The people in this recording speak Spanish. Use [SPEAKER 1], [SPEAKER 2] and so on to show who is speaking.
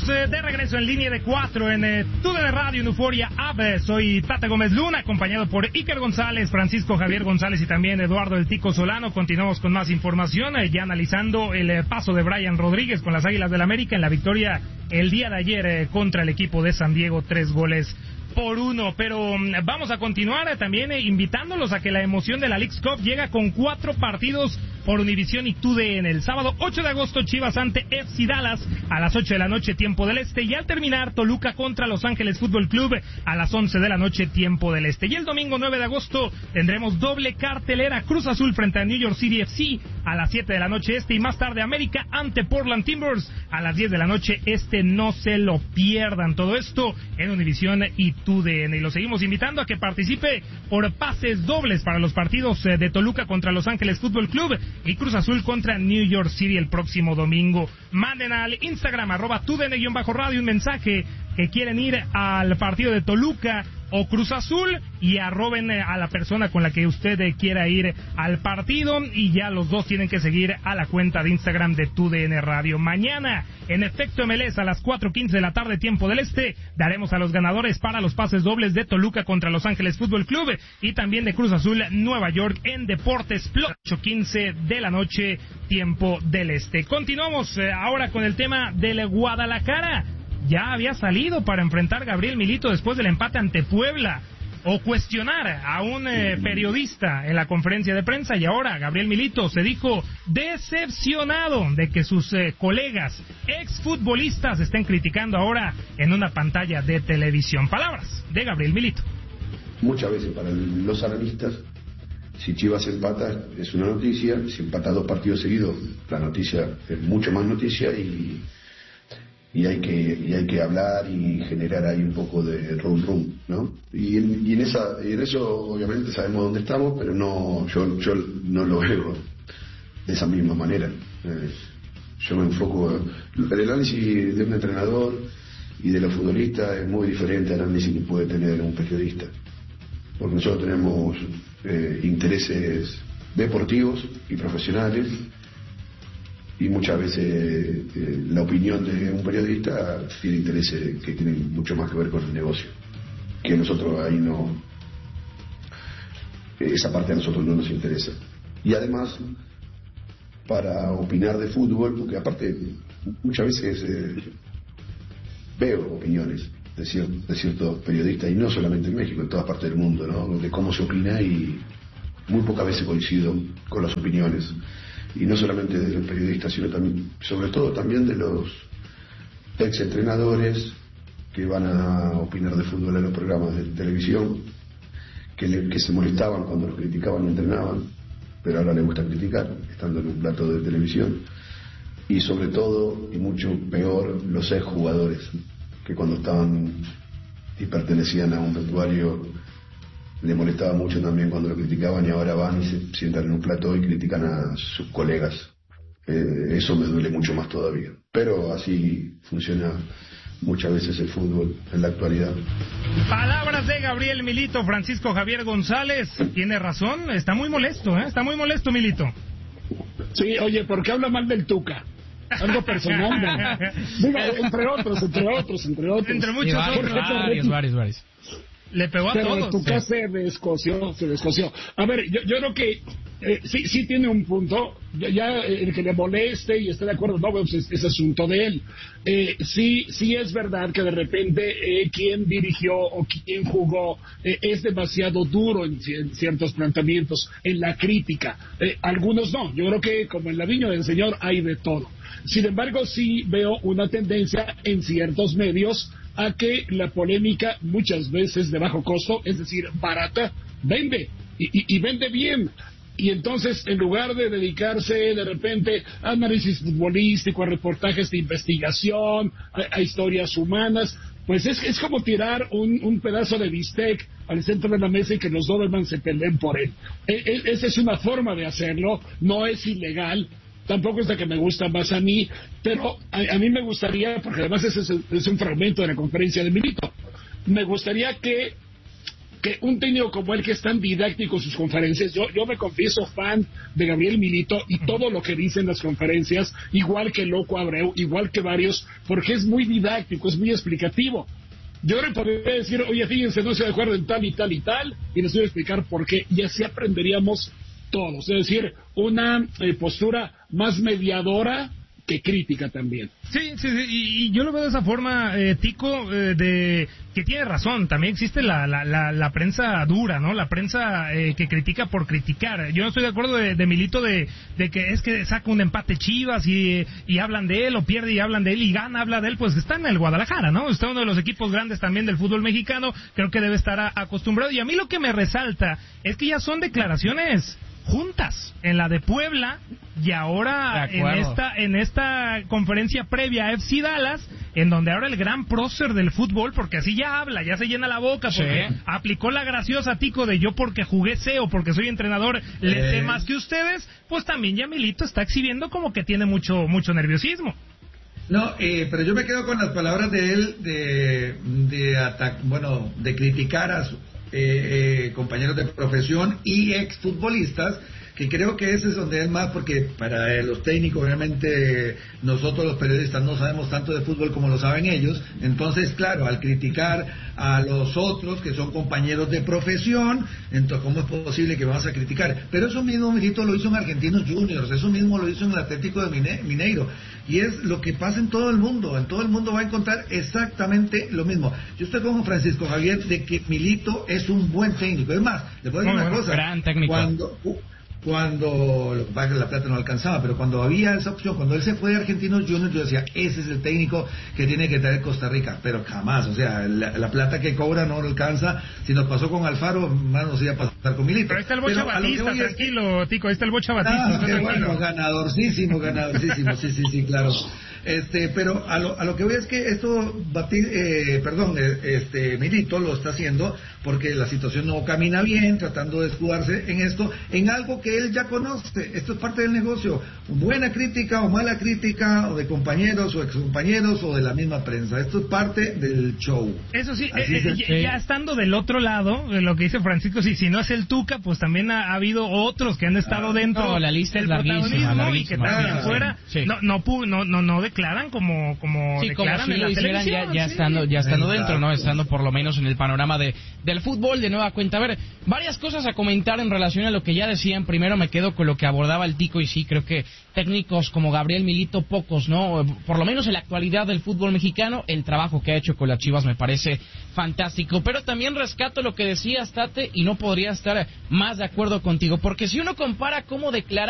[SPEAKER 1] de regreso en línea de 4 en TUDN Radio en Euforia App. Soy Tata Gómez Luna, acompañado por Iker González, Francisco Javier González y también Eduardo El Tico Solano. Continuamos con más información, ya analizando el paso de Brian Rodríguez con las Águilas del América en la victoria el día de ayer contra el equipo de San Diego, 3-1. Pero vamos a continuar también invitándolos a que la emoción de la Leagues Cup llega con 4 partidos por Univisión y TUDN. El sábado 8 de agosto, Chivas ante FC Dallas a las 8 de la noche, tiempo del este. Y al terminar, Toluca contra Los Ángeles Fútbol Club a las 11 de la noche, tiempo del este. Y el domingo 9 de agosto tendremos doble cartelera: Cruz Azul frente a New York City FC a las 7 de la noche este. Y más tarde, América ante Portland Timbers a las 10 de la noche este. No se lo pierdan. Todo esto en Univisión y TUDN. Y lo seguimos invitando a que participe por pases dobles para los partidos de Toluca contra Los Ángeles Fútbol Club y Cruz Azul contra New York City el próximo domingo. Manden al Instagram @TUDN_radio un mensaje que quieren ir al partido de Toluca o Cruz Azul y arroben a la persona con la que usted quiera ir al partido, y ya los dos tienen que seguir a la cuenta de Instagram de TUDN Radio. Mañana, en Efecto MLS a las 4:15 de la tarde, tiempo del este, daremos a los ganadores para los pases dobles de Toluca contra Los Ángeles Fútbol Club y también de Cruz Azul Nueva York en Deportes Plus, 8:15 de la noche, tiempo del este. Continuamos ahora con el tema del Guadalajara. Ya había salido para enfrentar a Gabriel Milito después del empate ante Puebla, o cuestionar a un periodista en la conferencia de prensa, y ahora Gabriel Milito se dijo decepcionado de que sus colegas exfutbolistas estén criticando ahora en una pantalla de televisión. Palabras de Gabriel Milito.
[SPEAKER 2] Muchas veces para los analistas, si Chivas empata es una noticia, si empata 2 partidos seguidos, la noticia es mucho más noticia, y hay que hablar y generar ahí un poco de rum, ¿no? Y en eso obviamente sabemos dónde estamos, pero no, yo no lo veo de esa misma manera. Yo me enfoco, el análisis de un entrenador y de los futbolistas es muy diferente al análisis que puede tener un periodista, porque nosotros tenemos intereses deportivos y profesionales, y muchas veces la opinión de un periodista tiene intereses que tienen mucho más que ver con el negocio, que nosotros ahí no, esa parte a nosotros no nos interesa. Y además, para opinar de fútbol, porque aparte muchas veces veo opiniones de ciertos periodistas, y no solamente en México, en todas partes del mundo, ¿no?, de cómo se opina, y muy pocas veces coincido con las opiniones. Y no solamente de los periodistas, sino también, sobre todo también de los ex-entrenadores que van a opinar de fútbol en los programas de televisión, que se molestaban cuando los criticaban y entrenaban, pero ahora les gusta criticar, estando en un plato de televisión. Y sobre todo, y mucho peor, los ex-jugadores, que cuando estaban y pertenecían a un vestuario, le molestaba mucho también cuando lo criticaban, y ahora van y se sientan en un plató y critican a sus colegas. Eso me duele mucho más todavía. Pero así funciona muchas veces el fútbol en la actualidad.
[SPEAKER 1] Palabras de Gabriel Milito. Francisco Javier González tiene razón, está muy molesto, está muy molesto Milito.
[SPEAKER 3] Sí, oye, ¿por qué habla mal del Tuca? Algo personal, ¿no? Digo, entre otros.
[SPEAKER 1] Entre muchos otros.
[SPEAKER 4] Varios.
[SPEAKER 1] Le pegó a
[SPEAKER 3] pero
[SPEAKER 1] todos.
[SPEAKER 3] Tu casa se descoció. A ver, yo creo que sí tiene un punto. Ya el que le moleste y esté de acuerdo, no, pues es asunto de él. Sí es verdad que de repente quien dirigió o quien jugó es demasiado duro en ciertos planteamientos, en la crítica. Algunos no. Yo creo que como en la viña del Señor hay de todo. Sin embargo, sí veo una tendencia en ciertos medios a que la polémica, muchas veces de bajo costo, es decir, barata, vende, y vende bien. Y entonces, en lugar de dedicarse de repente a análisis futbolístico, a reportajes de investigación, a historias humanas, pues es como tirar un pedazo de bistec al centro de la mesa y que los Doberman se peleen por él. Esa es una forma de hacerlo, no es ilegal. Tampoco es la que me gusta más a mí, pero a mí me gustaría, porque además ese es un fragmento de la conferencia de Milito, me gustaría que que un técnico como él, que es tan didáctico en sus conferencias, yo me confieso fan de Gabriel Milito y todo lo que dice en las conferencias, igual que Loco Abreu, igual que varios, porque es muy didáctico, es muy explicativo. Yo le podría decir, oye, fíjense, no estoy de acuerdo en tal y tal y tal, y les voy a explicar por qué, y así aprenderíamos todos. Es decir, una postura más mediadora que crítica también.
[SPEAKER 1] Sí, y yo lo veo de esa forma, Tico, de que tiene razón. También existe la prensa dura, ¿no? La prensa que critica por criticar. Yo no estoy de acuerdo de Milito de que es que saca un empate Chivas y hablan de él, o pierde y hablan de él, y gana, habla de él. Pues está en el Guadalajara, ¿no? Está uno de los equipos grandes también del fútbol mexicano. Creo que debe estar acostumbrado. Y a mí lo que me resalta es que ya son declaraciones juntas, en la de Puebla y ahora en esta conferencia previa a FC Dallas, en donde ahora el gran prócer del fútbol, porque así ya habla, ya se llena la boca, porque aplicó la graciosa, Tico, de yo porque jugué o porque soy entrenador le sé más que ustedes, pues también ya Milito está exhibiendo como que tiene mucho nerviosismo.
[SPEAKER 4] No, pero yo me quedo con las palabras de él de criticar a su compañeros de profesión y exfutbolistas, que creo que ese es donde es más, porque para los técnicos obviamente nosotros los periodistas no sabemos tanto de fútbol como lo saben ellos. Entonces, claro, al criticar a los otros que son compañeros de profesión, entonces ¿cómo es posible que vas a criticar? Pero eso mismo Milito lo hizo en Argentinos Juniors, eso mismo lo hizo en el Atlético de Mineiro, y es lo que pasa en todo el mundo va a encontrar exactamente lo mismo. Yo estoy con Francisco Javier de que Milito es un buen técnico. Es más, le puedo decir una cosa,
[SPEAKER 1] gran técnico.
[SPEAKER 4] Cuando lo que pasa es que la plata no alcanzaba, pero cuando había esa opción, cuando él se fue de Argentinos Juniors, yo decía, ese es el técnico que tiene que traer Costa Rica, pero jamás, o sea, la plata que cobra no lo alcanza. Si nos pasó con Alfaro, más nos iba a pasar con Milito.
[SPEAKER 1] Pero ahí está el Bocha Batista, tranquilo, Tico, ahí está el Bocha Batista.
[SPEAKER 4] Qué bueno, ganadorcísimo, sí, claro. Pero a lo que voy es que esto Milito lo está haciendo porque la situación no camina bien, tratando de escudarse en esto, en algo que él ya conoce. Esto es parte del negocio, buena crítica o mala crítica, o de compañeros o excompañeros o de la misma prensa. Esto es parte del show.
[SPEAKER 1] Eso sí, ya estando del otro lado, lo que dice Francisco, si no es el Tuca, pues también ha habido otros que han estado dentro
[SPEAKER 5] la lista
[SPEAKER 1] del protagonismo y que también fuera no declaran como declaran
[SPEAKER 5] si
[SPEAKER 1] en la televisión,
[SPEAKER 5] ya estando dentro, no estando por lo menos en el panorama del fútbol de nueva cuenta. A ver, varias cosas a comentar en relación a lo que ya decían. Primero me quedo con lo que abordaba el Tico, y sí, creo que técnicos como Gabriel Milito, pocos, ¿no? Por lo menos en la actualidad del fútbol mexicano, el trabajo que ha hecho con las Chivas me parece fantástico. Pero también rescato lo que decías, Tate, y no podría estar más de acuerdo contigo, porque si uno compara cómo declara